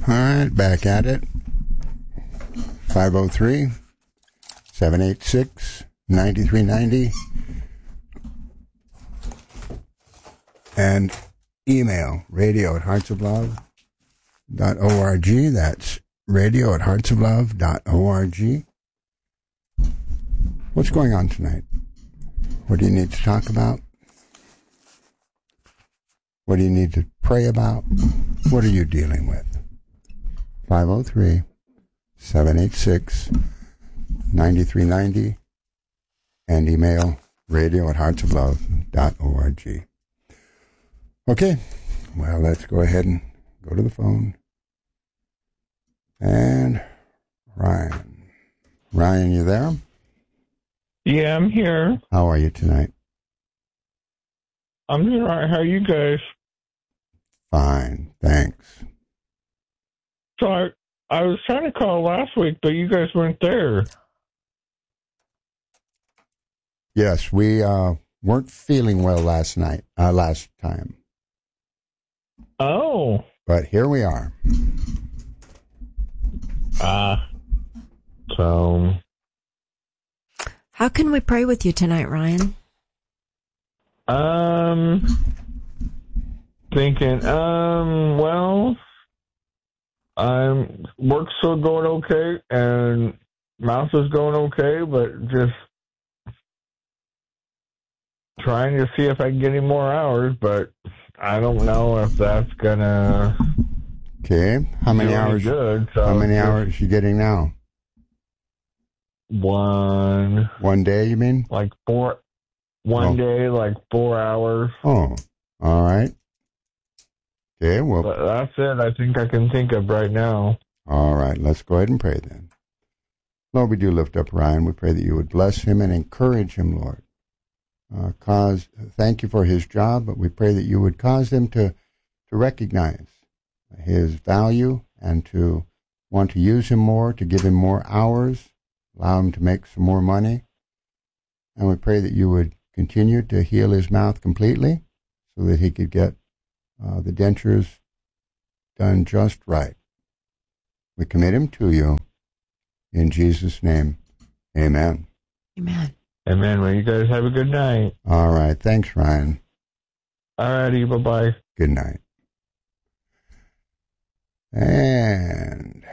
All right, back at it. 503-786-9390. And email radio@heartsoflove.org. That's radio@heartsoflove.org. What's going on tonight? What do you need to talk about? What do you need to pray about? What are you dealing with? 503-786-9390 and email radio@heartsoflove.org. Okay, well, let's go ahead and go to the phone. And Ryan. Ryan, you there? Yeah, I'm here. How are you tonight? I'm doing all right. How are you guys? Fine, thanks. So I was trying to call last week, but you guys weren't there. Yes, we weren't feeling well last time. Oh. But here we are. So. How can we pray with you tonight, Ryan? Thinking, well, work's still going okay, and mouth is going okay, but just trying to see if I can get any more hours, but I don't know if that's gonna. Okay, how many hours? Good. So how many hours you getting now? One day, you mean? Like 4. One day, like 4 hours. Oh, all right. Okay, well. But that's it. I think I can think of right now. All right, let's go ahead and pray then. Lord, we do lift up Ryan. We pray that you would bless him and encourage him, Lord. Thank you for his job, but we pray that you would cause him to recognize his value and to want to use him more, to give him more hours, allow him to make some more money. And we pray that you would continue to heal his mouth completely so that he could get the dentures done just right. We commit him to you. In Jesus' name, amen. Amen. Amen. Well, you guys have a good night. All right. Thanks, Ryan. All righty. Bye-bye. Good night. And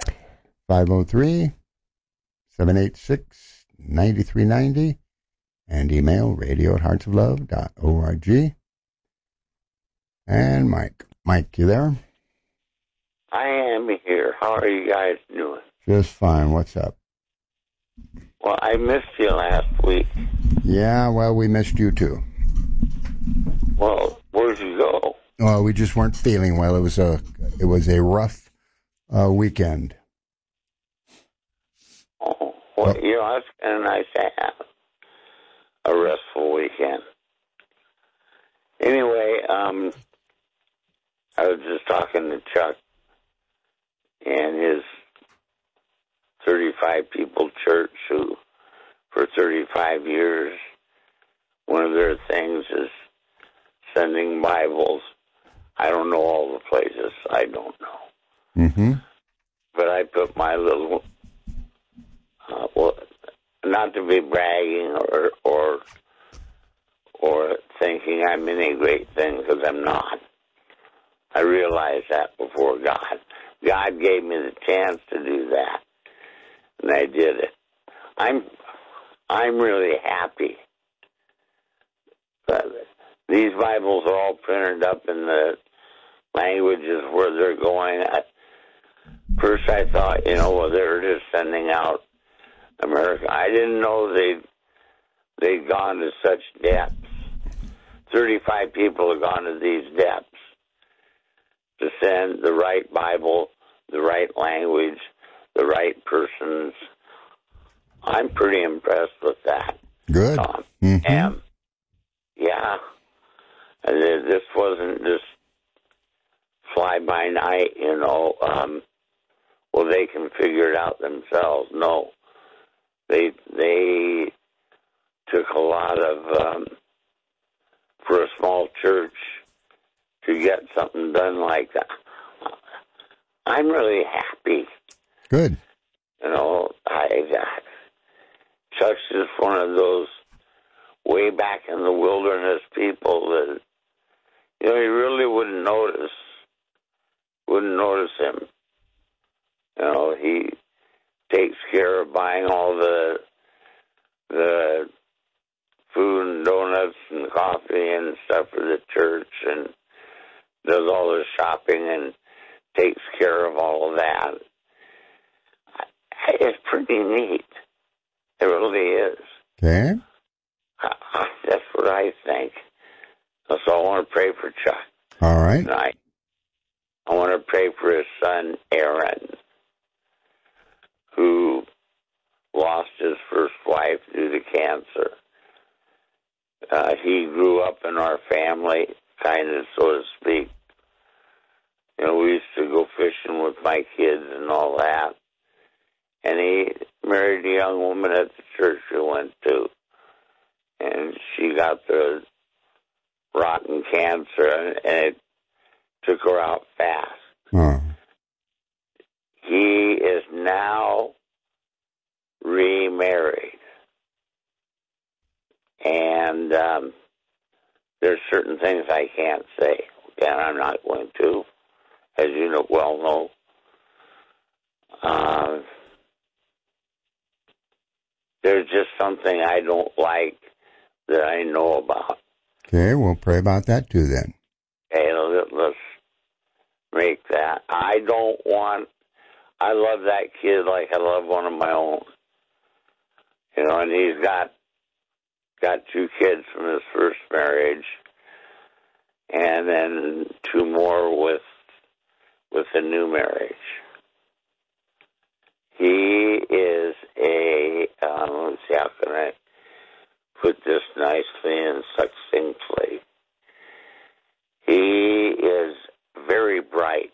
503-786-9390 and email radio@heartsoflove.org. And Mike. Mike, you there? I am here. How are you guys doing? Just fine. What's up? Well, I missed you last week. Yeah, well, we missed you too. Well, where'd you go? Well, we just weren't feeling well. It was a rough weekend. Oh, well, you know, it's kind of nice to have a restful weekend. Anyway, I was just talking to Chuck and his 35 people church who, for 35 years, one of their things is sending Bibles. I don't know all the places. I don't know. Mm-hmm. But I put my little, well, not to be bragging or thinking I'm any great thing, because I'm not. I realized that before God. God gave me the chance to do that, and I did it. I'm really happy. These Bibles are all printed up in the languages where they're going. First I thought, well, they're just sending out America. I didn't know they'd gone to such depths. 35 people have gone to these depths to send the right Bible, the right language, the right persons. I'm pretty impressed with that. Good. And yeah, and this wasn't just fly by night, well, they can figure it out themselves. No, they took a lot of, for a small church to get something done like that. I'm really happy. Good. You know, Chuck's just one of those way back in the wilderness people that, you know, you really wouldn't notice him. You know, he takes care of buying all the food and donuts and coffee and stuff for the church, and does all the shopping and takes care of all of that. It's pretty neat. It really is. Okay. That's what I think. So I want to pray for Chuck All right. tonight. I want to pray for his son, Aaron, who lost his first wife due to cancer. He grew up in our family, kind of, so to speak. You know, we used to go fishing with my kids and all that. And he married a young woman at the church we went to. And she got the rotten cancer, and it took her out fast. Oh. He is now remarried. And there's certain things I can't say, and I'm not going to, as you know, well know. There's just something I don't like that I know about. Okay, we'll pray about that too then. Okay, let's make that. I love that kid like I love one of my own. You know, and he's got 2 kids from his first marriage, and then 2 more with the new marriage. He is let's see, how can I put this nicely and succinctly? He is very bright.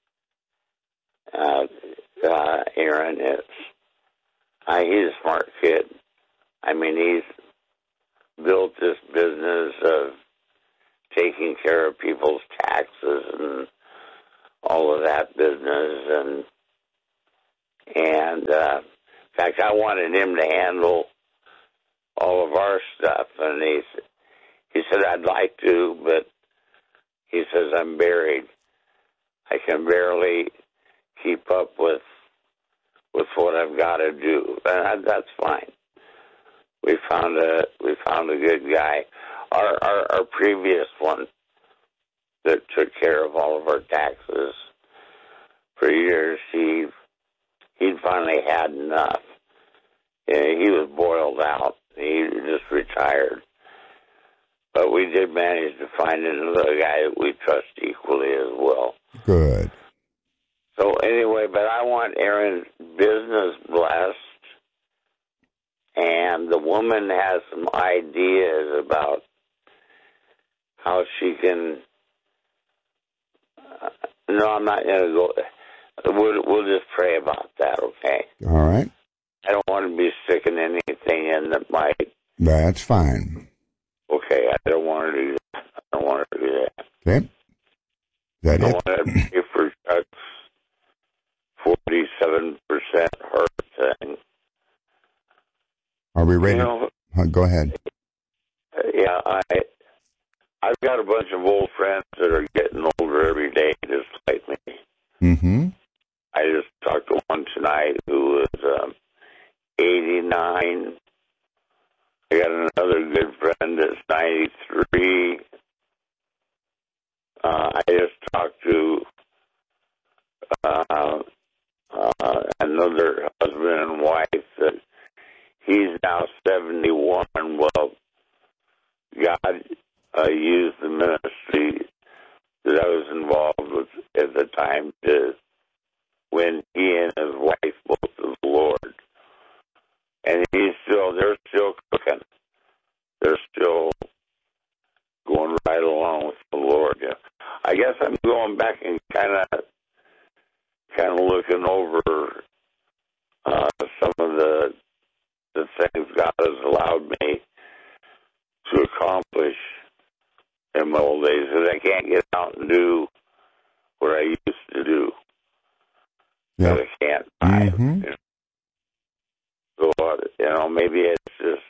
Aaron is. He's a smart kid. I mean, he's built this business of taking care of people's taxes and all of that business, and in fact, I wanted him to handle all of our stuff, and he said I'd like to, but he says I'm buried. I can barely keep up with what I've got to do, and that's fine. We found a good guy. Our previous one that took care of all of our taxes for years, he'd finally had enough. He was boiled out. He just retired. But we did manage to find another guy that we trust equally as well. Good. So anyway, but I want Aaron's business blessed. And the woman has some ideas about how she can... no, I'm not going to go... We'll just pray about that, okay? All right. I don't want to be sticking anything in that might... That's fine. Okay, I don't want to do that. I don't want to do that. Okay. Is that I it? want to pay for Chuck's 47% heart thing. Are we ready? You know, Go ahead. yeah, I've got a bunch of old friends that are getting older every day, just like me. Mm-hmm. I just talked to one tonight who was 89. I got another good friend that's 93. I just talked to another husband and wife that he's now 71. Well, God used the ministry that I was involved with at the time to win he and his wife both to the Lord. And they're still cooking. They're still going right along with the Lord. Yeah. I guess I'm going back and kind of looking over some of the things God has allowed me to accomplish in my old days, because I can't get out and do what I used to do. that I can't buy. So, maybe it's just,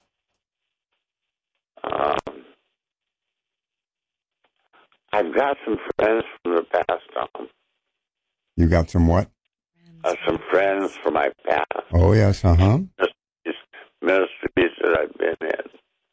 I've got some friends from the past, Tom. You got some what? Some friends from my past. Oh, yes, Ministries that I've been in.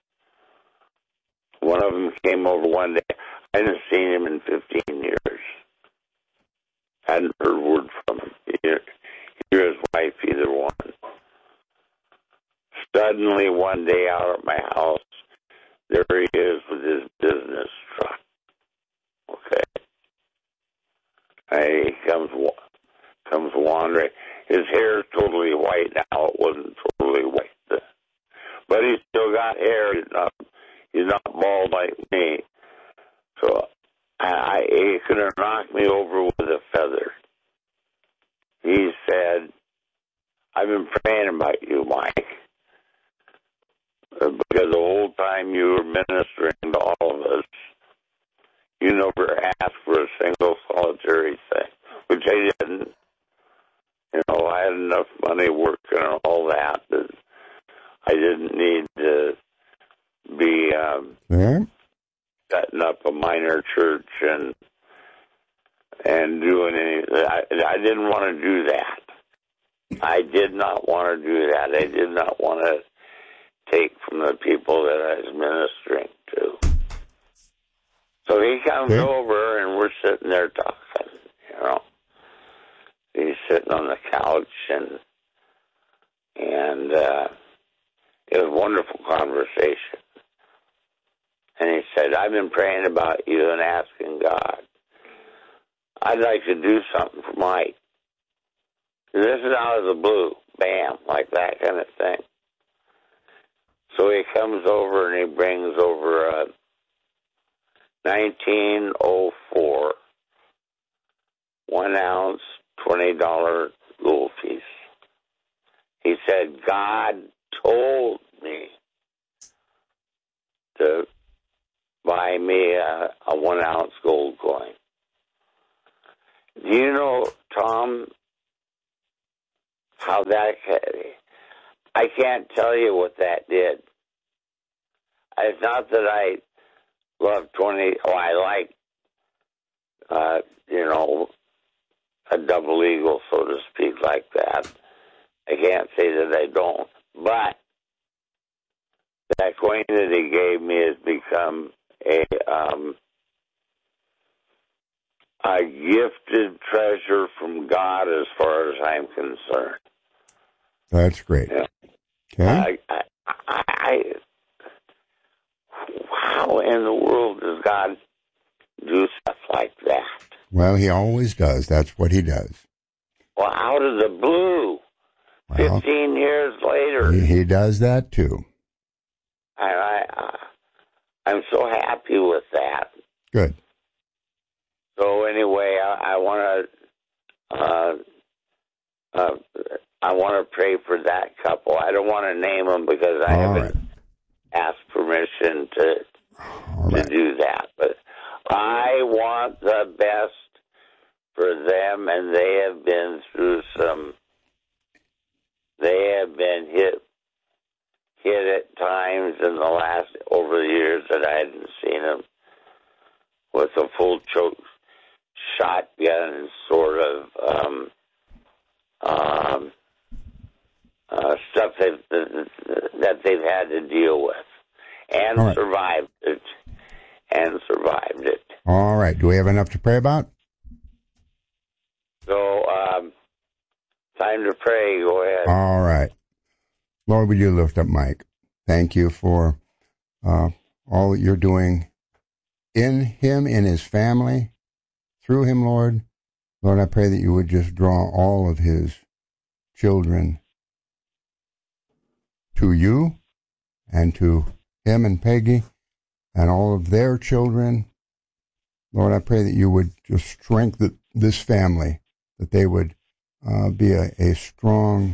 One of them came over one day. I hadn't seen him in 15 years. Hadn't heard a word from him. He or his wife, either one. Suddenly, one day out at my house, there he is with his business truck. Okay. And he comes wandering. His hair is totally white now. It wasn't totally white then. But he's still got hair. He's not bald like me. So he could have knocked me over with a feather. He said, I've been praying about you, Mike. Because the whole time you were ministering to all of us, you never asked for a single solitary thing, which I didn't. I had enough money working and all that I didn't need to be setting up a minor church and doing anything. I didn't want to do that. I did not want to do that. I did not want to take from the people that I was ministering to. So he comes over and we're sitting there talking, He's sitting on the couch and it was a wonderful conversation. And he said, I've been praying about you and asking God. I'd like to do something for Mike. And this is out of the blue. Bam, like that kind of thing. So he comes over and he brings over a 1904 1 ounce $20 gold piece. He said, God told me to buy me a 1 ounce gold coin. Do you know, Tom, how that, I can't tell you what that did. It's not that I love I like, a double eagle, so to speak, like that. I can't say that I don't. But that coin that he gave me has become a gifted treasure from God as far as I'm concerned. That's great. Yeah. Okay. How in the world does God do stuff like that? Well, he always does. That's what he does. Well, out of the blue, 15 years later. He does that too. I'm so happy with that. Good. So anyway, I want to pray for that couple. I don't want to name them because I haven't asked permission to do that. But I want the best for them, and they have been through they have been hit at times in the last, over the years that I hadn't seen them, with a full choke shotgun sort of stuff that they've had to deal with, and survived it. All right. Do we have enough to pray about? So, time to pray. Go ahead. All right. Lord, would you lift up Mike? Thank you for all that you're doing in him, in his family, through him, Lord. Lord, I pray that you would just draw all of his children to you and to him and Peggy and all of their children. Lord, I pray that you would just strengthen this family, that they would be a strong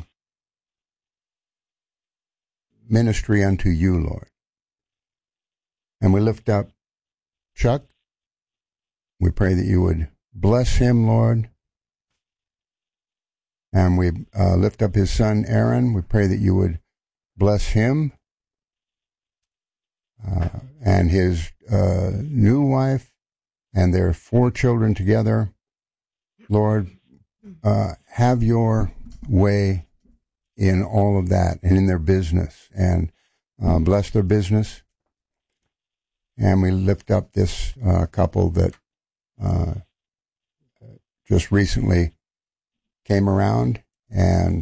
ministry unto you, Lord. And we lift up Chuck. We pray that you would bless him, Lord. And we lift up his son, Aaron. We pray that you would bless him and his new wife and their 4 children together. Lord, have your way in all of that and in their business, and bless their business. And we lift up this couple that just recently came around and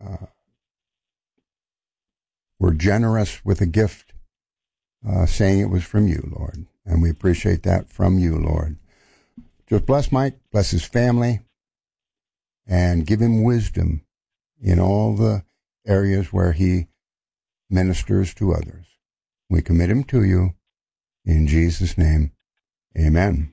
were generous with a gift, saying it was from you, Lord. And we appreciate that from you, Lord. Just bless Mike, bless his family, and give him wisdom in all the areas where he ministers to others. We commit him to you in Jesus' name. Amen.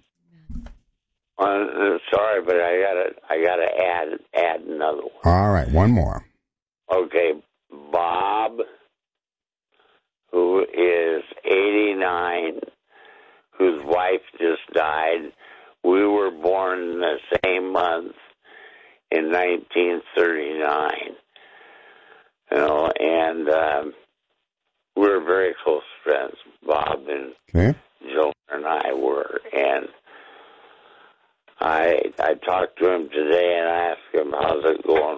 Sorry, but I gotta add another one. All right, one more. Okay, Bob, who is 89, whose wife just died. We were born in the same month in 1939. And we're very close friends, Bob and Joe and I were. And I talked to him today and I asked him, how's it going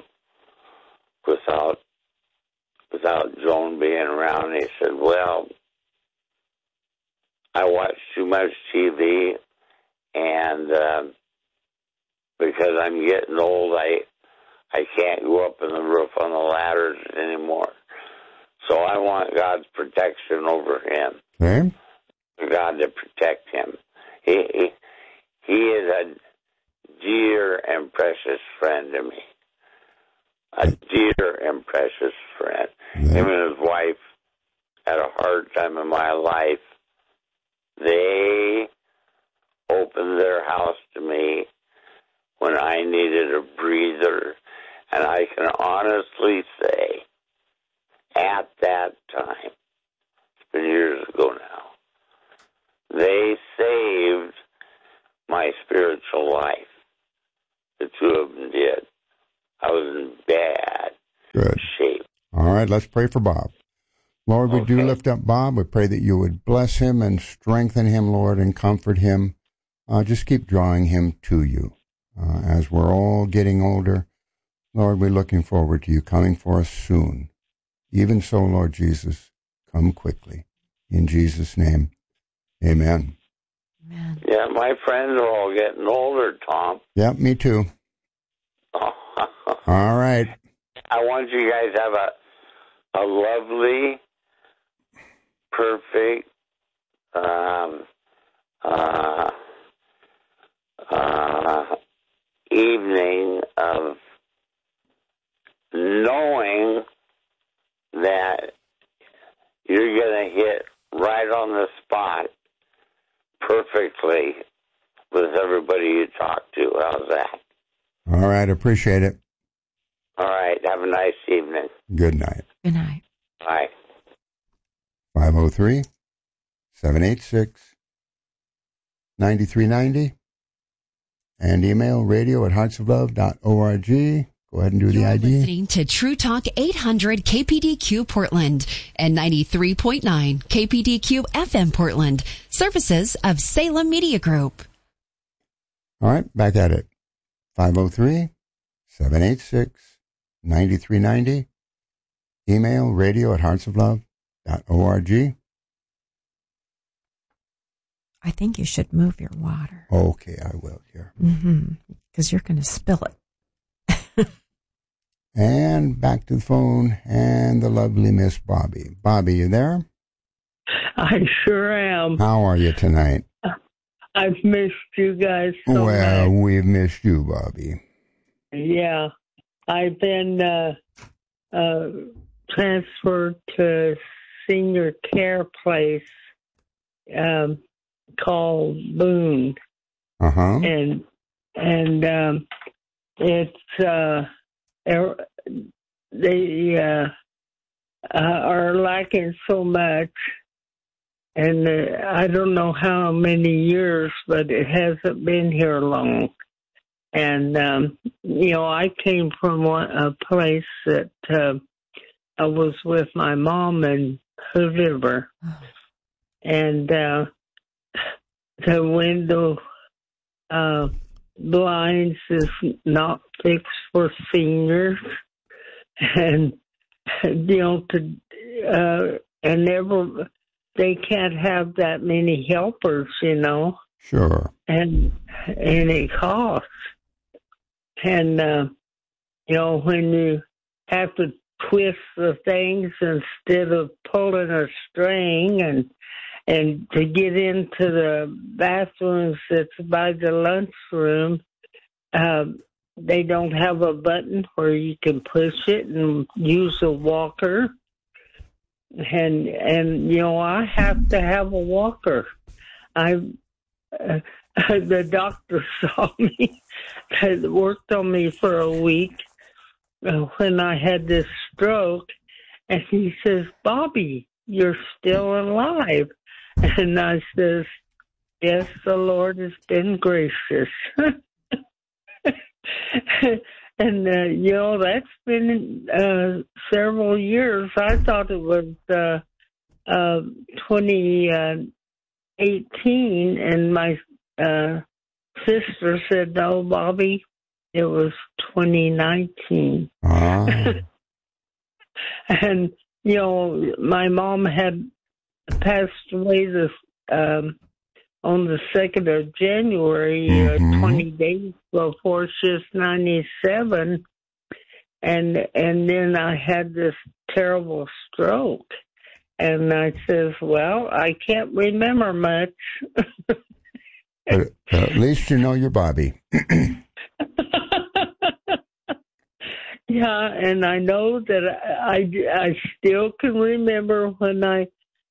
without Joan being around? And he said, well, I watch too much TV, and because I'm getting old, I can't go up in the roof on the ladders anymore. So I want God's protection over him. Okay. God to protect him. He is a dear and precious friend to me. A dear and precious friend. Yeah. Him and his wife had a hard time in my life. They opened their house to me when I needed a breather. And I can honestly say, at that time, it's been years ago now, they saved my spiritual life. The two of them did. I was in bad shape. All right, let's pray for Bob. Lord, we do lift up Bob. We pray that you would bless him and strengthen him, Lord, and comfort him. Just keep drawing him to you. As we're all getting older, Lord, we're looking forward to you coming for us soon. Even so, Lord Jesus, come quickly. In Jesus' name, amen. Amen. Yeah, my friends are all getting older, Tom. Yep, me too. All right. I want you guys to have a lovely, perfect, evening of knowing that you're going to hit right on the spot perfectly with everybody you talk to. How's that? All right, appreciate it. All right, have a nice evening. Good night. Good night. Bye. 503-786-9390 and email radio@heartsoflove.org. Go ahead and do the You're ID. listening to True Talk 800 KPDQ Portland and 93.9 KPDQ FM Portland. Services of Salem Media Group. All right, back at it. 503-786-9390. Email radio@heartsoflove.org. I think you should move your water. Okay, I will here. Because you're going to spill it. And back to the phone and the lovely Miss Bobby. Bobby, you there? I sure am. How are you tonight? I've missed you guys so Well, much. we've missed you, Bobby. Yeah. I've been transferred to senior care place called Boone. Uh-huh. And it's they are lacking so much, and I don't know how many years, but it hasn't been here long. And, I came from a place that I was with my mom and her liver. And the window blinds is not fixed for seniors. And, they can't have that many helpers, Sure. and it costs. And, when you have to twist the things instead of pulling a string and to get into the bathrooms that's by the lunchroom, they don't have a button where you can push it and use a walker. And I have to have a walker. The doctor saw me, worked on me for a week when I had this stroke, and he says, "Bobby, you're still alive." And I says, "Yes, the Lord has been gracious." And, that's been several years. I thought it was 2018, and my sister said, "No, Bobby, it was 2019. And, my mom had passed away on the 2nd of January, 20 days before she's 97. And then I had this terrible stroke. And I says, well, I can't remember much. But at least you know your Bobby. Yeah, and I know that I still can remember when I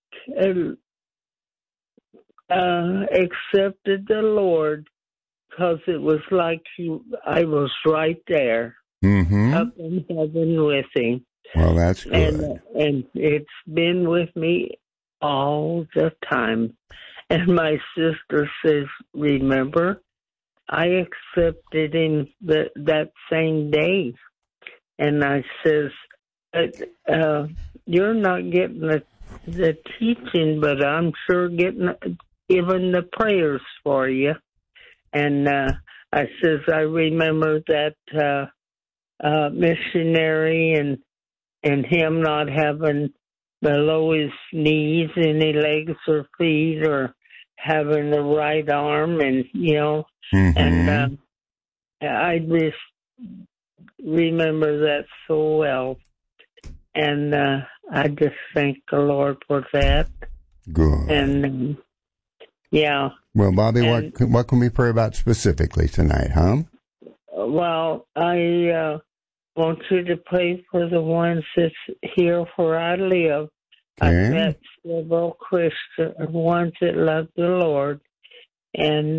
accepted the Lord, because it was like I was right there, up in heaven with Him. Well, that's good. And it's been with me all the time. And my sister says, remember, I accepted Him that same day. And I says, you're not getting the teaching, but I'm sure given the prayers for you. And I says, I remember that missionary and him not having below his knees any legs or feet, or having the right arm, and and I just remember that so well, and I just thank the Lord for that. Good. And yeah. Well, Bobby, what can we pray about specifically tonight, huh? Well, I want you to pray for the ones that's here where I live. Okay. I've met several Christian ones that love the Lord, and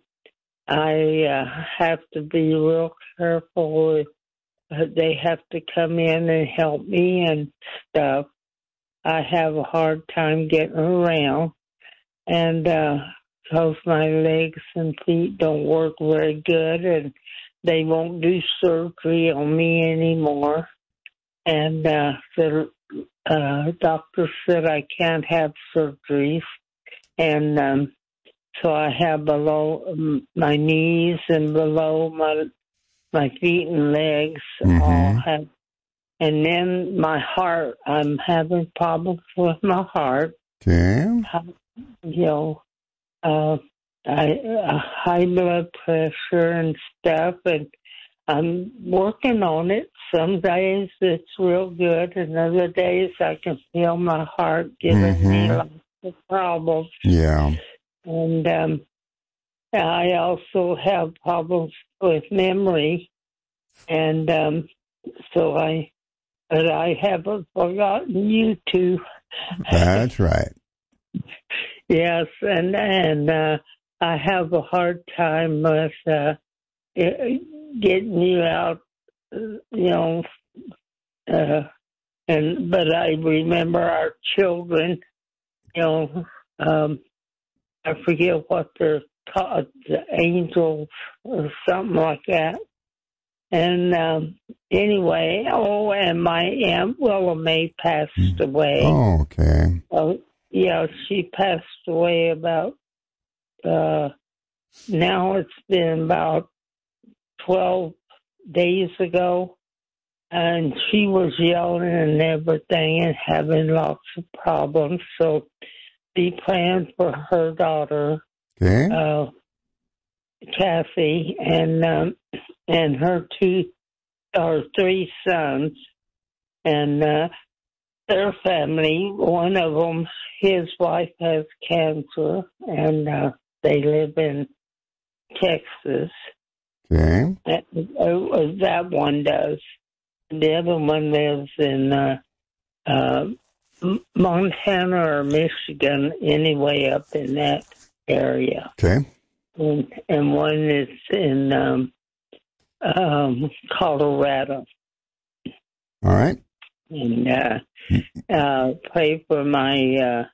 I have to be real careful. They have to come in and help me and stuff. I have a hard time getting around, and because my legs and feet don't work very good, and they won't do surgery on me anymore. And the doctor said I can't have surgeries. And so I have below my knees and below my feet and legs all have. And then my heart, I'm having problems with my heart. Okay. High blood pressure and stuff, and I'm working on it. Some days it's real good, and other days I can feel my heart giving me lots of problems. Yeah. And I also have problems with memory, and but I haven't forgotten you two. That's right. Yes, and I have a hard time with getting you out, but I remember our children, I forget what their called the Angels or something like that. And anyway, and my Aunt Willa Mae passed away. Oh, okay. Yeah, she passed away about, now it's been about 12 days ago. And she was yelling and everything and having lots of problems. So be praying for her daughter, Okay. Kathy, and her 3 sons, and their family. One of them, his wife has cancer, and they live in Texas. Okay. That one does. The other one lives in Montana or Michigan, anyway, up in that area. Okay. And one is in Colorado. All right. And pray for my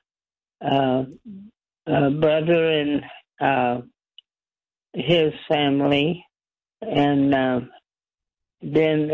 brother and his family. And then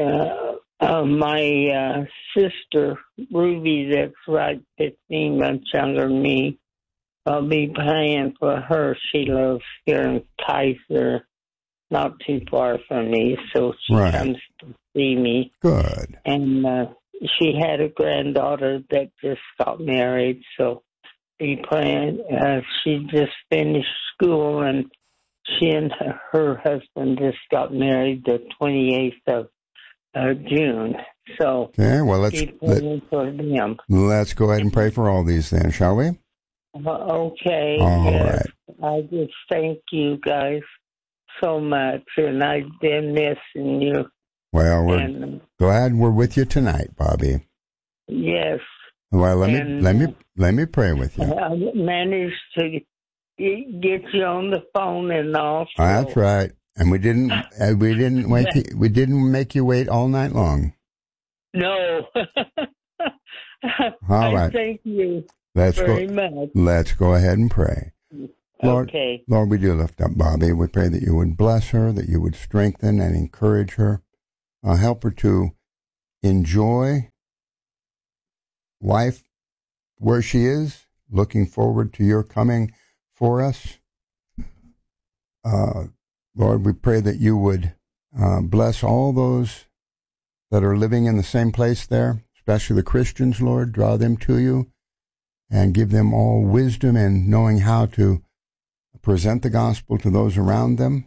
my sister, Ruby, that's right 15 months younger than me, I'll be praying for her. She lives here in Kaiser, not too far from me, so she comes to see me. Good. And she had a granddaughter that just got married, so be praying. She just finished school, and she and her husband just got married the 28th of June. So okay, well, be praying for them. Let's go ahead and pray for all these then, shall we? Okay. All yes. right. I just thank you guys so much, and I've been missing you. Well, we're glad we're with you tonight, Bobby. Yes. Well, let me pray with you. I managed to get you on the phone and all. That's right. And we didn't make you wait all night long. No. All right. Thank you. Let's go ahead and pray. Lord, okay. Lord, we do lift up Bobby. We pray that you would bless her, that you would strengthen and encourage her. Help her to enjoy life where she is, looking forward to your coming for us. Lord, we pray that you would bless all those that are living in the same place there, especially the Christians, Lord. Draw them to you and give them all wisdom in knowing how to present the gospel to those around them.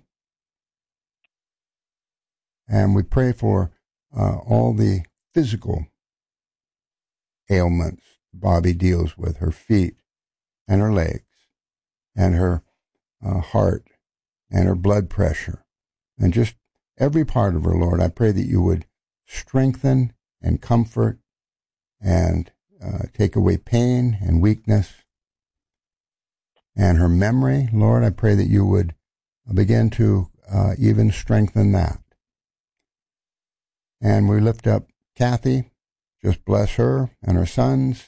And we pray for all the physical ailments Bobby deals with, her feet and her legs and her heart and her blood pressure and just every part of her, Lord. I pray that you would strengthen and comfort and take away pain and weakness. And her memory, Lord, I pray that you would begin to even strengthen that. And we lift up Kathy. Just bless her and her sons.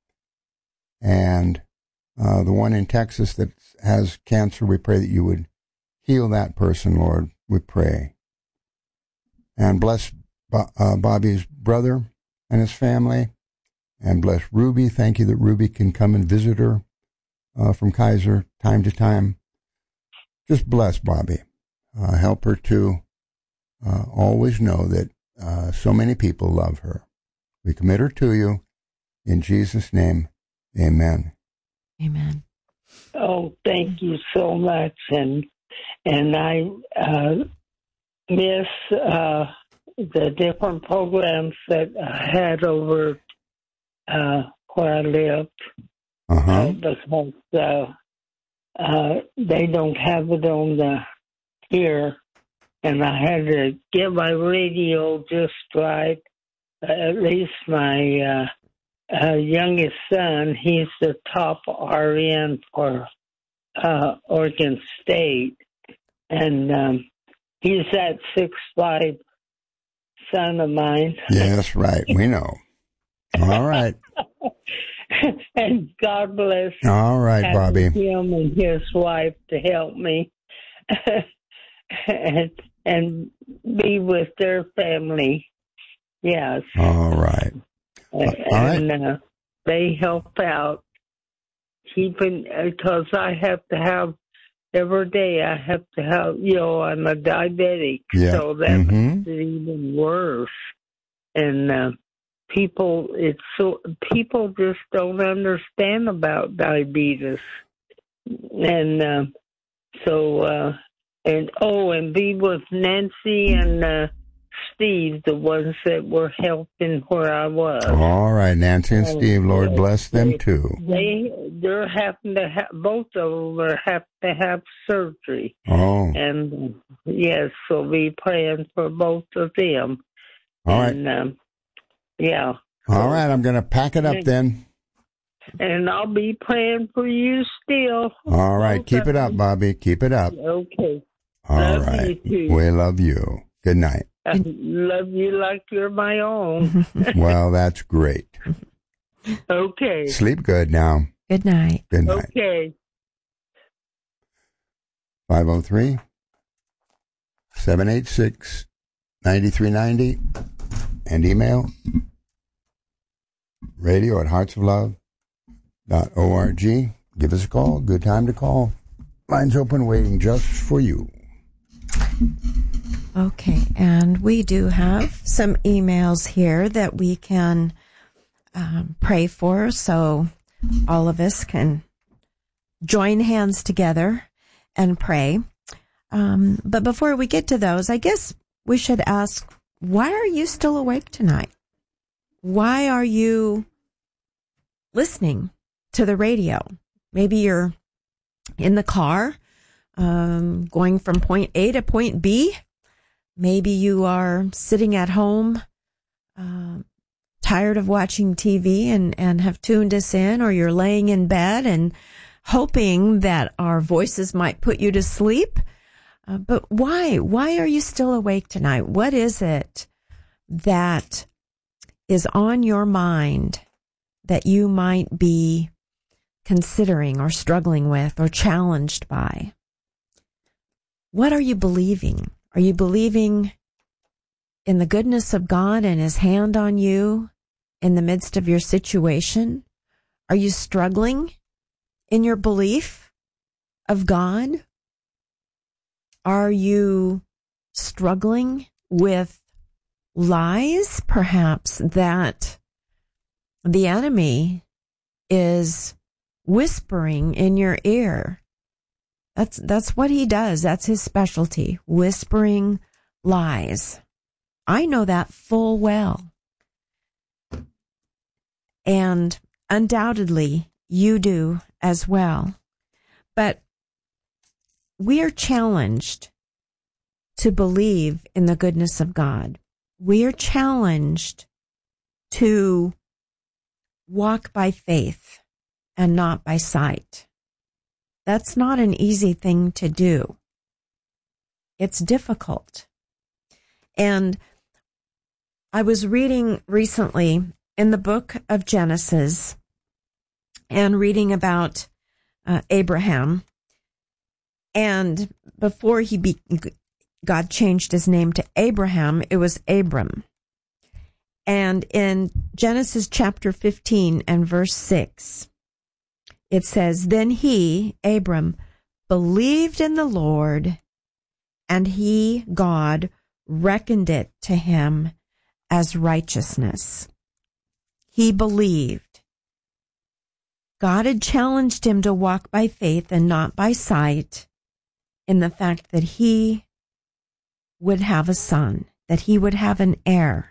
And the one in Texas that has cancer, we pray that you would heal that person, Lord, we pray. And bless Bobby's brother and his family. And bless Ruby. Thank you that Ruby can come and visit her from Kaiser time to time. Just bless Bobby. Help her to always know that so many people love her. We commit her to you. In Jesus' name, amen. Amen. Oh, thank you so much. And I miss the different programs that I had over where I lived. Because they don't have it on the here, and I had to get my radio just right. At least my youngest son, he's the top RN for Oregon State, and he's that 6'5" son of mine. Yes, right. We know. All right. And God bless All right, Bobby. him and his wife to help me and be with their family. Yes. All right. And they help out, keeping, because I have to have, every day I have to have, I'm a diabetic, so that makes it even worse. And people just don't understand about diabetes. And and be with Nancy and Steve, the ones that were helping where I was. All right, Nancy and Steve, Lord bless them too. They're having to have, both of them have to have surgery. Oh. And yes, so be praying for both of them. All right. And, yeah. All right, I'm going to pack it up then. And I'll be praying for you still. All right, keep it up, Bobby. Keep it up. Okay. All right. You too. We love you. Good night. I love you like you're my own. Well, that's great. Okay. Sleep good now. Good night. Good night. Okay. 503-786-9390 and email radio@heartsoflove.org. Give us a call. Good time to call. Lines open, waiting just for you. Okay, and we do have some emails here that we can pray for, so all of us can join hands together and pray. But before we get to those, I guess we should ask, why are you still awake tonight? Why are you listening to the radio? Maybe you're in the car, going from point A to point B. Maybe you are sitting at home, tired of watching TV and have tuned us in, or you're laying in bed and hoping that our voices might put you to sleep. But why? Why are you still awake tonight? What is it that is on your mind that you might be considering or struggling with or challenged by? What are you believing? Are you believing in the goodness of God and His hand on you in the midst of your situation? Are you struggling in your belief of God? Are you struggling with lies, perhaps, that the enemy is whispering in your ear? That's what he does. That's his specialty, whispering lies. I know that full well. And undoubtedly, you do as well. But we are challenged to believe in the goodness of God. We are challenged to walk by faith and not by sight. That's not an easy thing to do. It's difficult. And I was reading recently in the book of Genesis and reading about Abraham. And before God changed his name to Abraham, it was Abram. And in Genesis chapter 15 and verse 6, it says, "Then he, Abram, believed in the Lord, and he, God, reckoned it to him as righteousness." He believed. God had challenged him to walk by faith and not by sight, in the fact that he would have a son, that he would have an heir,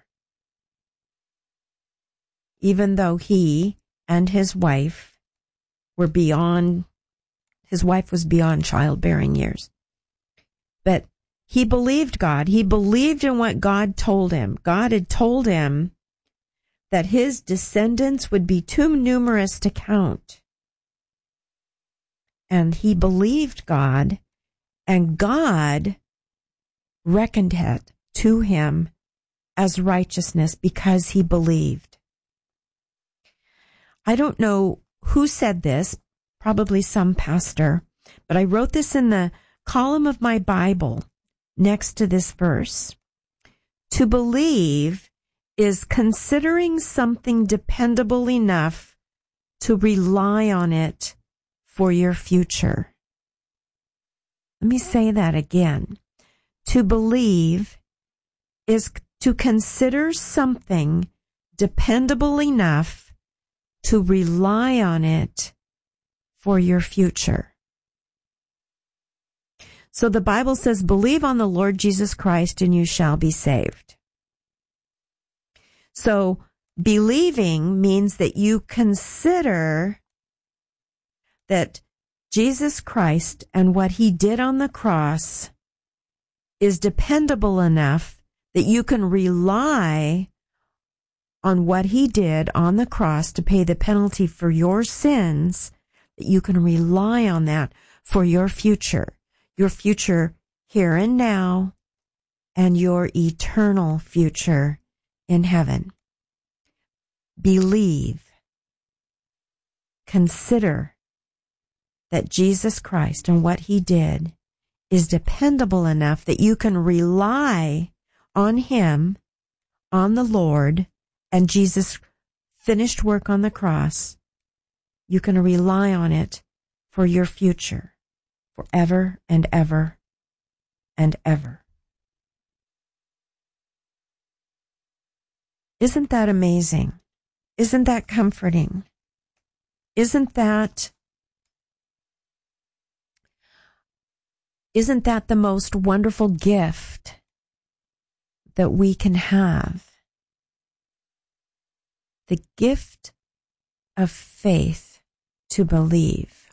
even though he and his wife were his wife was beyond childbearing years. But he believed God. He believed in what God told him. God had told him that his descendants would be too numerous to count. And he believed God, and God reckoned it to him as righteousness because he believed. I don't know who said this, probably some pastor, but I wrote this in the column of my Bible next to this verse. To believe is considering something dependable enough to rely on it for your future. Let me say that again. To believe is to consider something dependable enough to rely on it for your future. So the Bible says, believe on the Lord Jesus Christ and you shall be saved. So believing means that you consider that Jesus Christ and what he did on the cross is dependable enough that you can rely on what he did on the cross to pay the penalty for your sins, that you can rely on that for your future here and now, and your eternal future in heaven. Believe, consider that Jesus Christ and what he did is dependable enough that you can rely on him, on the Lord, and Jesus' finished work on the cross. You can rely on it for your future, forever and ever and ever. Isn't that amazing? Isn't that comforting? Isn't that the most wonderful gift that we can have? The gift of faith to believe.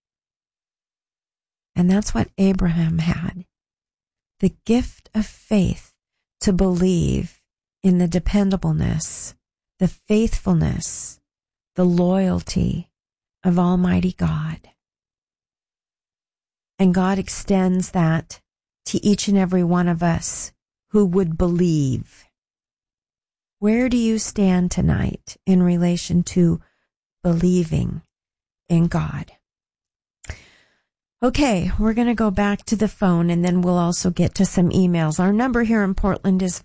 And that's what Abraham had. The gift of faith to believe in the dependableness, the faithfulness, the loyalty of Almighty God. And God extends that to each and every one of us who would believe. Where do you stand tonight in relation to believing in God? Okay, we're going to go back to the phone and then we'll also get to some emails. Our number here in Portland is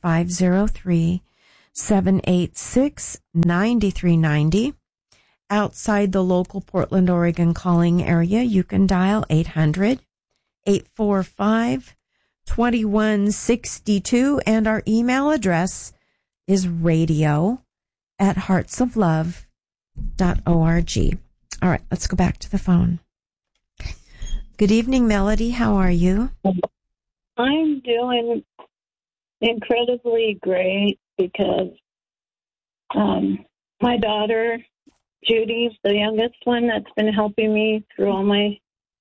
503-786-9390. Outside the local Portland, Oregon calling area, you can dial 800-845-2162, and our email address is radio@heartsoflove.org. All right, let's go back to the phone. Good evening, Melody. How are you? I'm doing incredibly great because my daughter, Judy's the youngest one that's been helping me through all my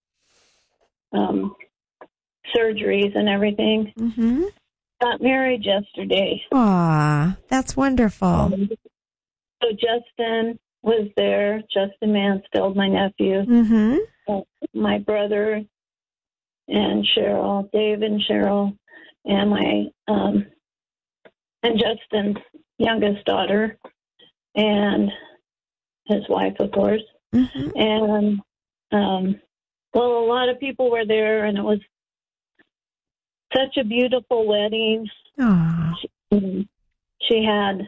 surgeries and everything. Mm-hmm. Got married yesterday. Aw, that's wonderful. So Justin was there, Justin Mansfield, my nephew, Mm-hmm. my brother, and Cheryl, Dave and Cheryl, and my and Justin's youngest daughter, and his wife, of course. Mm-hmm. And well, a lot of people were there, and it was such a beautiful wedding. Aw. She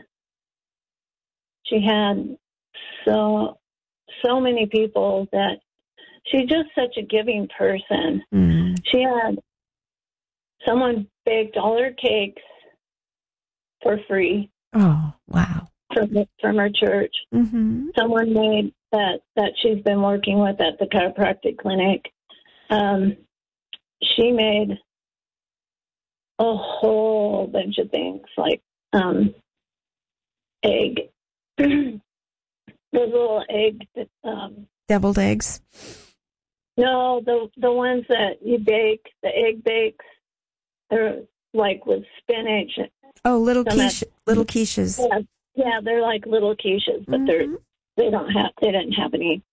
had so many people that she's just such a giving person. Mm. She had someone baked all her cakes for free. Oh, wow. From her church. Mm-hmm. Someone made that she's been working with at the chiropractic clinic. She made a whole bunch of things like egg. Those little egg. Deviled eggs? No, the ones that you bake, the egg bakes. They're like with spinach. Oh, little quiches. Yeah, they're like little quiches, but Mm-hmm. they didn't have any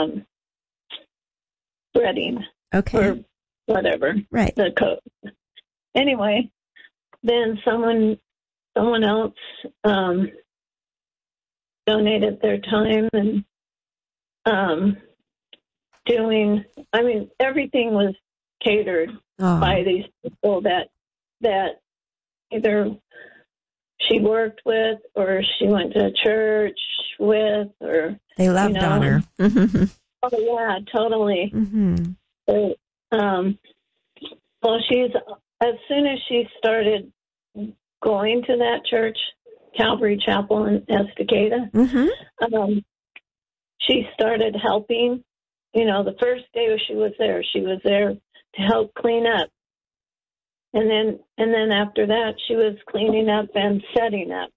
breading Okay. or whatever. Right. The coat. Anyway, then someone else donated their time and everything was catered by these people that either she worked with or she went to church with, or they loved on her. Oh yeah, totally. Mm-hmm. But, well, as soon as she started going to that church, Calvary Chapel in Estacada, she started helping. The first day she was there to help clean up. And then after that, she was cleaning up and setting up.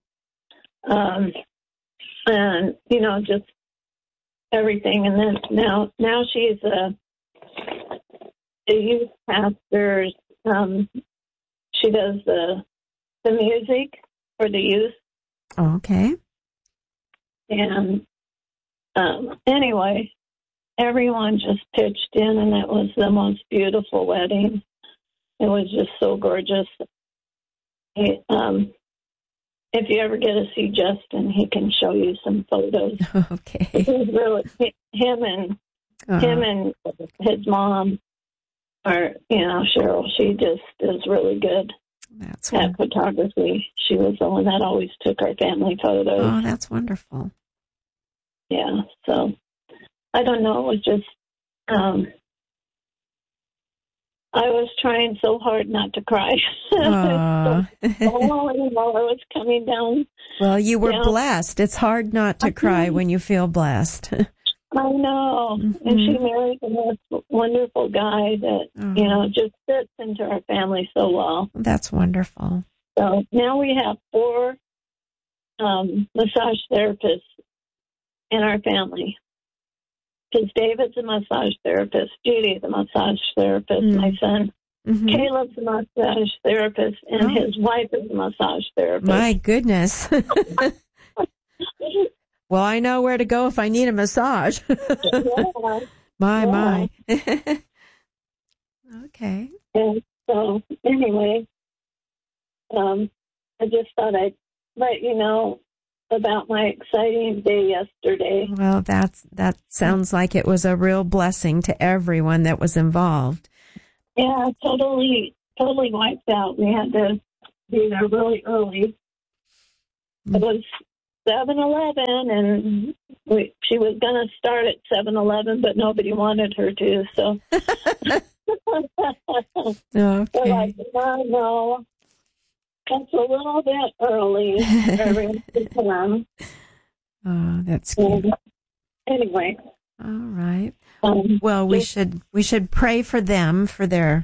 And, just everything. And then now she's a youth pastor. She does the music for the youth. Okay. And anyway, everyone just pitched in, and it was the most beautiful wedding. It was just so gorgeous. If you ever get to see Justin, he can show you some photos. Okay. Really, him and his mom are, Cheryl. She just is really good at photography. She was the one that always took our family photos. Oh, that's wonderful. Yeah. So I don't know. It was just. I was trying so hard not to cry. I was coming down. Well, you were blessed. It's hard not to cry when you feel blessed. I know. Mm-hmm. And she married the most wonderful guy that, just fits into our family so well. That's wonderful. So now we have 4 massage therapists in our family. Because David's a massage therapist, Judy's a massage therapist, my son. Caleb's a massage therapist, and his wife is a massage therapist. My goodness. Well, I know where to go if I need a massage. My. Okay. And so, anyway, I just thought I'd let you know about my exciting day yesterday. Well, that sounds like it was a real blessing to everyone that was involved. Yeah, totally wiped out. We had to be there really early. It was 7-Eleven, and she was going to start at 7-Eleven, but nobody wanted her to. So, okay. We're like, no. That's a little bit early for everyone to come. Oh, that's good. Anyway. All right. Well, we should pray for them for their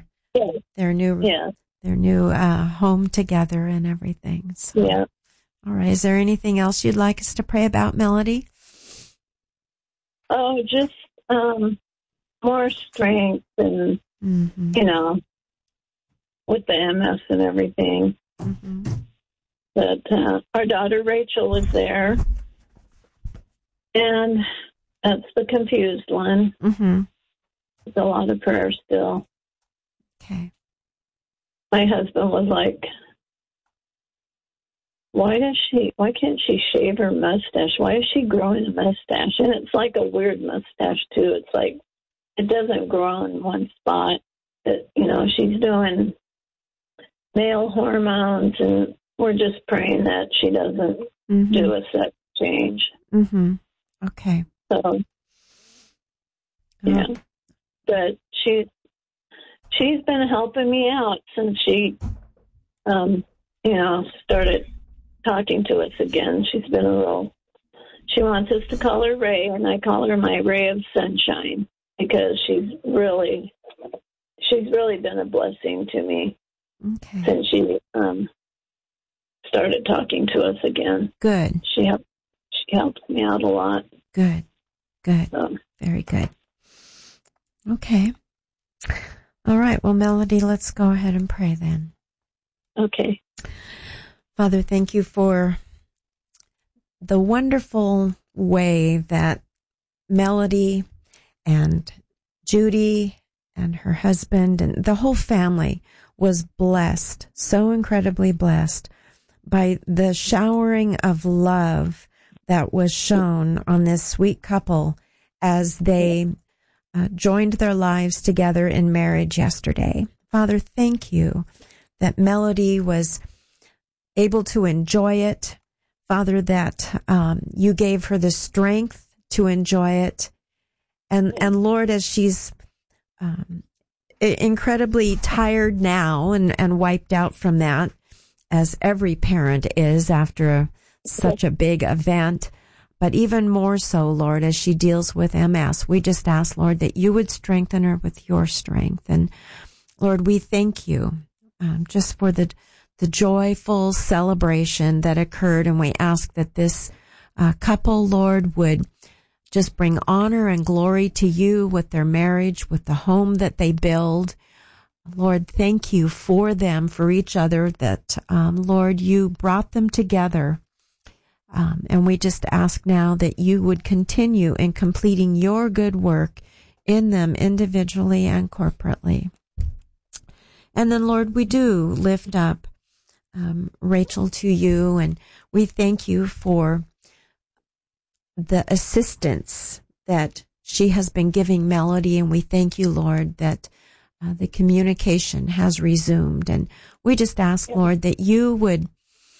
new home together and everything. So. Yeah. All right. Is there anything else you'd like us to pray about, Melody? Oh, just more strength and with the MS and everything. But our daughter Rachel was there, and that's the confused one. There's a lot of prayer still. Okay. My husband was like, why can't she shave her mustache? Why is she growing a mustache? And it's like a weird mustache too. It's like it doesn't grow in one spot. She's doing male hormones, and we're just praying that she doesn't do a sex change. Okay. So, yeah. But she's been helping me out since she, started talking to us again. She's been she wants us to call her Ray, and I call her my ray of sunshine because she's really been a blessing to me. Okay. Since she started talking to us again. Good. She helped me out a lot. Good. Very good. Okay. All right. Well, Melody, let's go ahead and pray then. Okay. Father, thank you for the wonderful way that Melody and Judy and her husband and the whole family was blessed, so incredibly blessed by the showering of love that was shown on this sweet couple as they joined their lives together in marriage yesterday. Father, thank you that Melody was able to enjoy it. Father, that you gave her the strength to enjoy it. And Lord, as she's incredibly tired now and wiped out from that, as every parent is after such a big event, but even more so, Lord, as she deals with MS, we just ask, Lord, that you would strengthen her with your strength. And Lord, we thank you just for the joyful celebration that occurred. And we ask that this couple, Lord, would just bring honor and glory to you with their marriage, with the home that they build. Lord, thank you for them, for each other, that, Lord, you brought them together. And we just ask now that you would continue in completing your good work in them individually and corporately. And then, Lord, we do lift up Rachel to you, and we thank you for the assistance that she has been giving Melody, and we thank you, Lord, that the communication has resumed. And we just ask, Lord, that you would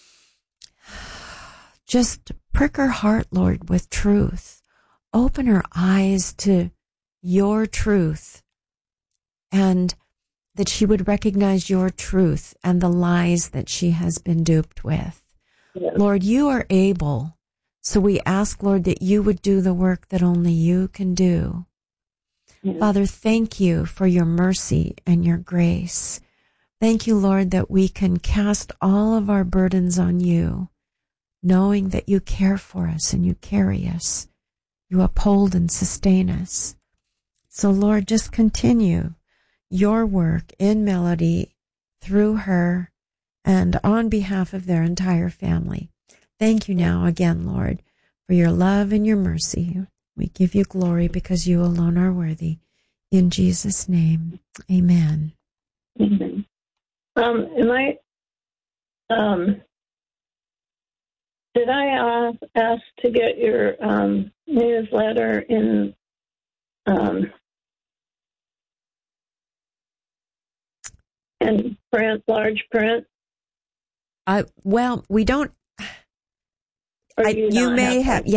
just prick her heart, Lord, with truth. Open her eyes to your truth, and that she would recognize your truth and the lies that she has been duped with. Yes. Lord, you are able. So we ask, Lord, that you would do the work that only you can do. Yes. Father, thank you for your mercy and your grace. Thank you, Lord, that we can cast all of our burdens on you, knowing that you care for us and you carry us. You uphold and sustain us. So, Lord, just continue your work in Melody through her and on behalf of their entire family. Thank you now again, Lord, for your love and your mercy. We give you glory because you alone are worthy. In Jesus' name, amen. Amen. Did I ask to get your newsletter in print, large print? Well, we don't. You may have.